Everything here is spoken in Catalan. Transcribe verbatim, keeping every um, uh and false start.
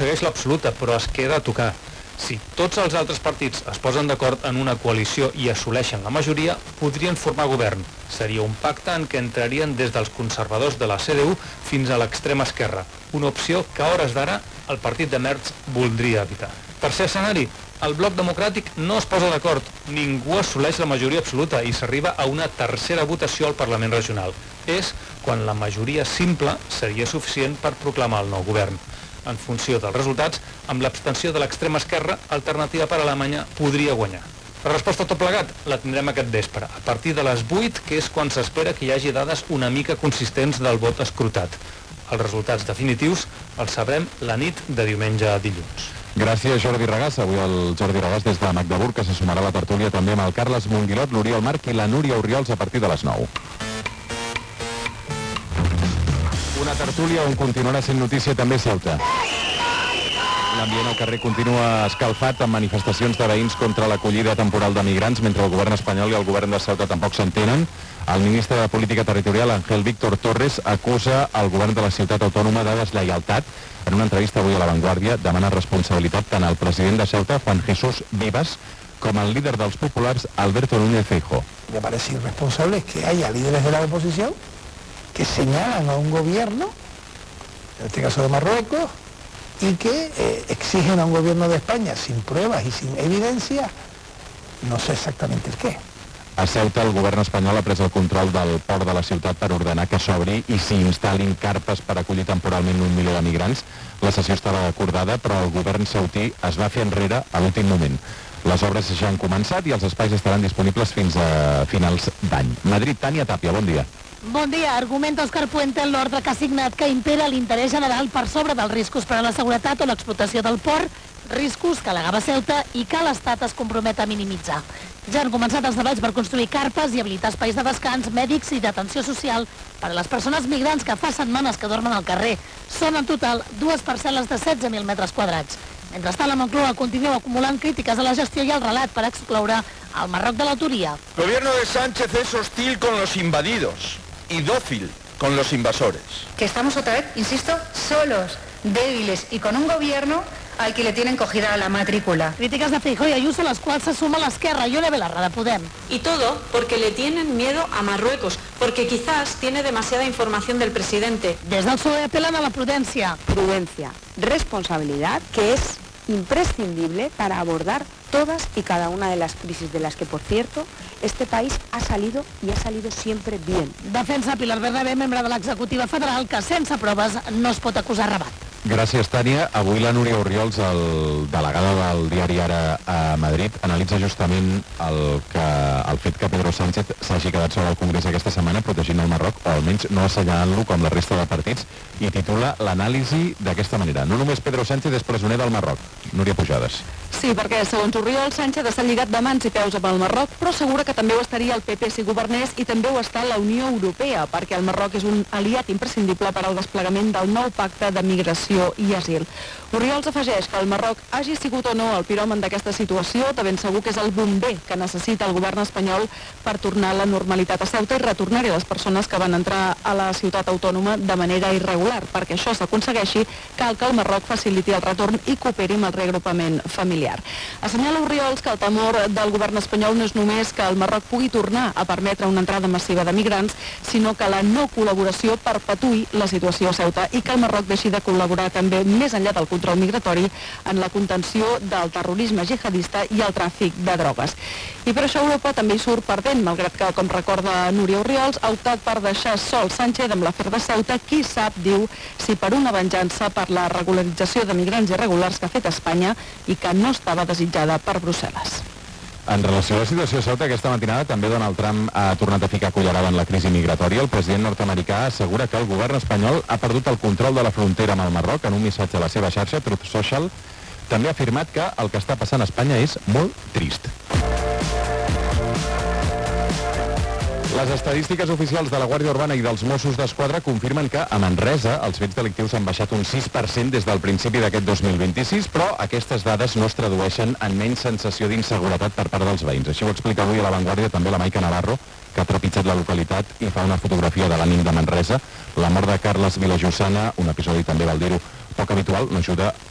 aconsegueix l'absoluta, però es queda a tocar. Si tots els altres partits es posen d'acord en una coalició i assoleixen la majoria, podrien formar govern. Seria un pacte en què entrarien des dels conservadors de la C D U fins a l'extrema esquerra, una opció que a hores d'ara el partit de Merz voldria evitar. Tercer escenari, el bloc democràtic no es posa d'acord, ningú assoleix la majoria absoluta i s'arriba a una tercera votació al Parlament regional. És quan la majoria simple seria suficient per proclamar el nou govern. En funció dels resultats, amb l'abstenció de l'extrema esquerra, Alternativa per Alemanya podria guanyar. La resposta a tot plegat la tindrem aquest vespre, a partir de les vuit, que és quan s'espera que hi hagi dades una mica consistents del vot escrutat. Els resultats definitius els sabrem la nit de diumenge a dilluns. Gràcies, Jordi Regàs. Avui el Jordi Regàs des de Magdeburg, que se sumarà a la tertúlia també amb el Carles Monguilot, l'Oriol Marc i la Núria Orriols a partir de les nou. Una tertúlia on continuarà sent notícia també Ceuta. L'ambient al carrer continua escalfat amb manifestacions de veïns contra l'acollida temporal de migrants, mentre el govern espanyol i el govern de Ceuta tampoc s'entenen. El ministre de Política Territorial, Ángel Víctor Torres, acusa el govern de la ciutat autònoma de deslleialtat. En una entrevista avui a La Vanguardia demana responsabilitat tant al president de Ceuta, Juan Jesús Vivas, com al líder dels populars, Alberto Núñez Feijóo. Me parece irresponsable que haya líderes de la oposición que señalan a un gobierno, en este caso de Marruecos, y que eh, exigen a un gobierno de España sin pruebas y sin evidencia, no sé exactamente el qué. A Ceuta, el govern espanyol ha pres el control del port de la ciutat per ordenar que s'obri i s'hi instal·lin carpes per acollir temporalment un milió de migrants. La sessió estava acordada, però el govern ceutí es va fer enrere a l'últim moment. Les obres ja han començat i els espais estaran disponibles fins a finals d'any. Madrid, Tània Tàpia, bon dia. Bon dia. Argumenta Òscar Puente en l'ordre que ha signat que impera l'interès general per sobre dels riscos per a la seguretat o l'explotació del port, riscos que alegava Ceuta i que l'Estat es compromet a minimitzar. Ja han començat els treballs per construir carpes i habilitar espais de descans, mèdics i d'atenció social per a les persones migrants que fa setmanes que dormen al carrer. Són en total dues parcel·les de setze mil metres quadrats. Mentrestant, la Moncloa continua acumulant crítiques a la gestió i al relat per excloure el Marroc de l'autoria. El gobierno de Sánchez es hostil con los invadidos y dócil con los invasores. Que estamos otra vez, insisto, solos, débiles y con un gobierno al que le tienen cogida la matrícula. Críticas de Feijóo y Ayuso, a las cuales se suma la Esquerra, Ione Belarra de Podem. Y todo porque le tienen miedo a Marruecos, porque quizás tiene demasiada información del presidente. Desde el P S O E apelan a la prudencia. Prudencia, responsabilidad, que es imprescindible para abordar todas y cada una de las crisis de las que, por cierto, este país ha salido y ha salido siempre bien. Defensa Pilar Bernabé, membre de l'executiva federal, que sense proves no es pot acusar rabat. Gràcies, Tània. Avui la Núria Orriols, el delegada del diari Ara a Madrid, analitza justament el, que, el fet que Pedro Sánchez s'hagi quedat sobre el Congrés aquesta setmana protegint el Marroc, o almenys no assenyalant-lo com la resta de partits, i titula l'anàlisi d'aquesta manera. No només Pedro Sánchez és presoner del Marroc. Núria Pujades. Sí, perquè segons Orriols, Sánchez està lligat de mans i peus amb el Marroc, però assegura que també ho estaria el P P si governés i també ho està la Unió Europea, perquè el Marroc és un aliat imprescindible per al desplegament del nou pacte de migració i asil. Orriols afegeix que el Marroc hagi sigut o no el piròman d'aquesta situació, de ben segur que és el bomber que necessita el govern espanyol per tornar a la normalitat a Ceuta i retornar-hi les persones que van entrar a la ciutat autònoma de manera irregular. Perquè això s'aconsegueixi, cal que el Marroc faciliti el retorn i cooperi amb el reagrupament familiar. Assenyala Orriols que el temor del govern espanyol no és només que el Marroc pugui tornar a permetre una entrada massiva de migrants, sinó que la no col·laboració perpetuï la situació a Ceuta i que el Marroc deixi de col·laborar també més enllà del control migratori en la contenció del terrorisme jihadista i el tràfic de drogues. I per això Europa també hi surt perdent, malgrat que, com recorda Núria Orriols, ha optat per deixar sol Sánchez amb l'afer de Ceuta, qui sap, diu, si per una venjança per la regularització de migrants irregulars que ha fet Espanya i que no estava desitjada per Brussel·les. En relació a la situació a Ceuta, aquesta matinada també Donald Trump ha tornat a ficar cullerada en la crisi migratòria. El president nord-americà assegura que el govern espanyol ha perdut el control de la frontera amb el Marroc. En un missatge a la seva xarxa, Truth Social, també ha afirmat que el que està passant a Espanya és molt trist. Les estadístiques oficials de la Guàrdia Urbana i dels Mossos d'Esquadra confirmen que a Manresa els fets delictius han baixat un sis per cent des del principi d'aquest dos mil vint-i-sis, però aquestes dades no es tradueixen en menys sensació d'inseguretat per part dels veïns. Així ho explica avui a La Vanguardia també la Maica Navarro, que ha trepitjat la localitat i fa una fotografia de l'ànim de Manresa. La mort de Carles Vilajossana, un episodi també, val dir-ho, poc habitual, no ajuda